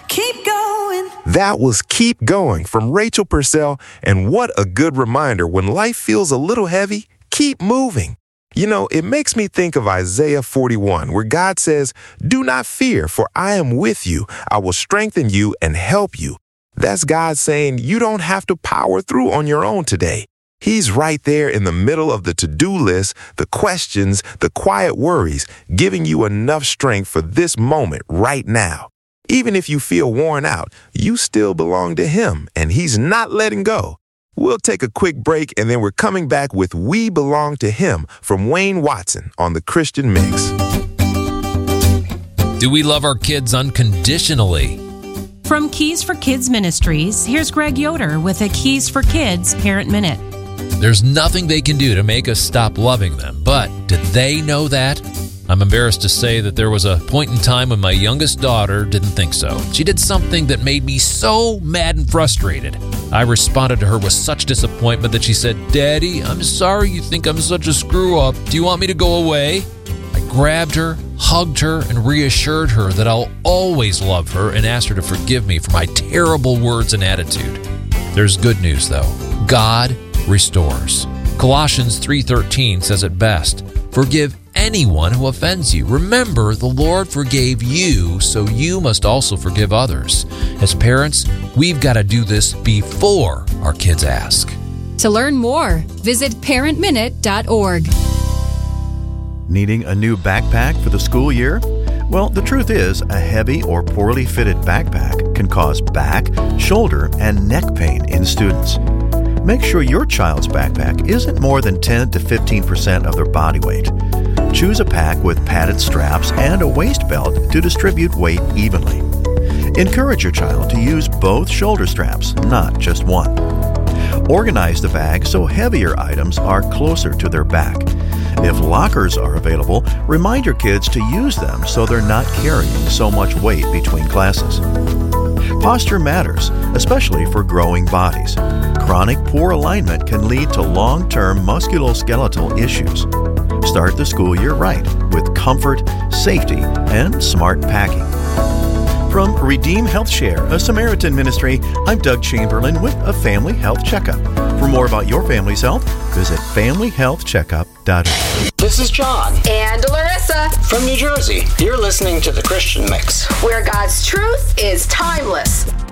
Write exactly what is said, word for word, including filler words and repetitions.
keep going. That was Keep Going from Rachel Purcell, and what a good reminder when life feels a little heavy, keep moving. You know, it makes me think of Isaiah forty-one, where God says, "Do not fear, for I am with you. I will strengthen you and help you." That's God saying you don't have to power through on your own today. He's right there in the middle of the to-do list, the questions, the quiet worries, giving you enough strength for this moment right now. Even if you feel worn out, you still belong to Him, and He's not letting go. We'll take a quick break, and then we're coming back with We Belong to Him from Wayne Watson on The Christian Mix. Do we love our kids unconditionally? From Keys for Kids Ministries, here's Greg Yoder with a Keys for Kids Parent Minute. There's nothing they can do to make us stop loving them, but did they know that? I'm embarrassed to say that there was a point in time when my youngest daughter didn't think so. She did something that made me so mad and frustrated. I responded to her with such disappointment that she said, "Daddy, I'm sorry you think I'm such a screw-up. Do you want me to go away?" I grabbed her, hugged her, and reassured her that I'll always love her and asked her to forgive me for my terrible words and attitude. There's good news, though. God restores. Colossians three thirteen says it best. Forgive anyone who offends you. Remember, the Lord forgave you, so you must also forgive others. As parents, we've got to do this before our kids ask. To learn more, visit parent minute dot org. Needing a new backpack for the school year? Well, the truth is, a heavy or poorly fitted backpack can cause back, shoulder, and neck pain in students. Make sure your child's backpack isn't more than ten to fifteen percent of their body weight. Choose a pack with padded straps and a waist belt to distribute weight evenly. Encourage your child to use both shoulder straps, not just one. Organize the bag so heavier items are closer to their back. If lockers are available, remind your kids to use them so they're not carrying so much weight between classes. Posture matters, especially for growing bodies. Chronic poor alignment can lead to long-term musculoskeletal issues. Start the school year right with comfort, safety, and smart packing. From Redeem Health Share, a Samaritan ministry, I'm Doug Chamberlain with a Family Health Checkup. For more about your family's health, visit family health checkup dot org. This is John. And Larissa. From New Jersey. You're listening to The Christian Mix, where God's truth is timeless.